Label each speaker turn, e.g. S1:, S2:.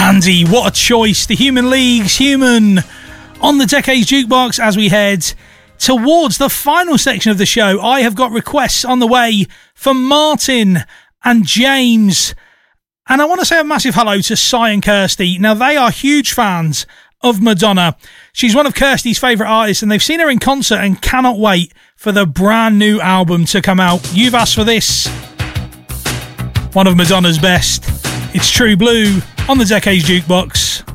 S1: Andy, what a choice. The Human League's Human on the Decades Jukebox as we head towards the final section of the show. I have got requests on the way for Martin and James. And I want to say a massive hello to Cy and Kirsty. Now, they are huge fans of Madonna. She's one of Kirsty's favourite artists, and they've seen her in concert and cannot wait for the brand new album to come out. You've asked for this. One of Madonna's best. It's True Blue on the Decades Jukebox.